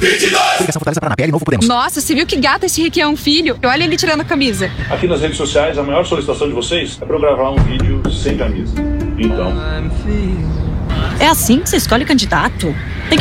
Coligação Fortaleza Paraná, PL Novo Podemos. Nossa, você viu que gato esse Rick é um filho? Olha ele tirando a camisa. Aqui nas redes sociais, a maior solicitação de vocês é pra eu gravar um vídeo sem camisa. Então... É assim que você escolhe candidato?